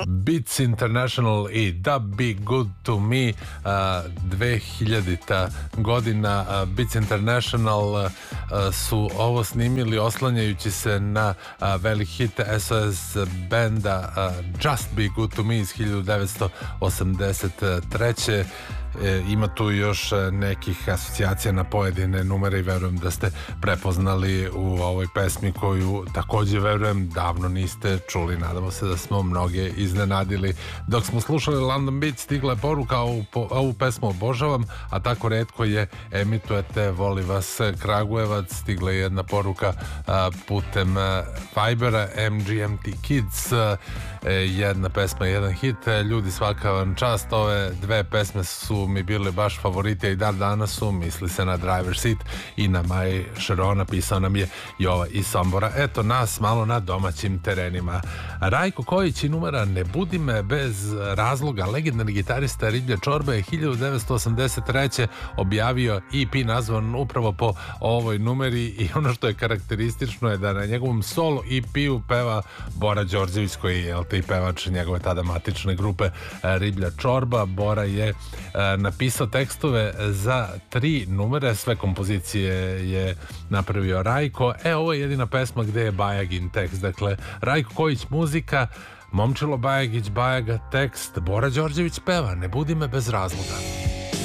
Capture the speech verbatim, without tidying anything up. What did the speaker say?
Beats International i Da Be Good To Me, dve hiljadita godina. Beats International su ovo snimili oslanjajući se na velik hit S O S benda Just Be Good To Me iz hiljadu devetsto osamdeset treće. E, ima tu još nekih asocijacija na pojedine numere i verujem da ste prepoznali u ovoj pesmi koju takođe verujem davno niste čuli. Nadamo se da smo mnoge iznenadili. Dok smo slušali London Beat stigla je poruka: ovu, ovu pesmu obožavam, a tako retko je emitujete, voli vas Kragujevac. Stigla je jedna poruka a, putem a, Vibera, M G M T Kids, a, jedna pesma, jedan hit. Ljudi, svaka vam čast. Ove dve pesme su mi bile baš favorite i dan danas su, misli se na Driver Seat i na My Sharona, pisao nam je Jova iz Sombora. Eto nas malo na domaćim terenima. Rajko Kojić i numera Ne budi me bez razloga. Legendarni gitarista Riblje Čorba je hiljadu devetsto osamdeset treće objavio E P nazvan upravo po ovoj numeri i ono što je karakteristično je da na njegovom solo E P-u peva Bora Đorđević, koji je i pevač njegove tada matične grupe Riblja Čorba. Bora je napisao tekstove za tri numere, sve kompozicije je napravio Rajko. E, ovo je jedina pesma gde je Bajagin tekst. Dakle, Rajko Kojić muzika, Momčilo Bajagić Bajaga tekst, Bora Đorđević peva Ne budi me bez razloga.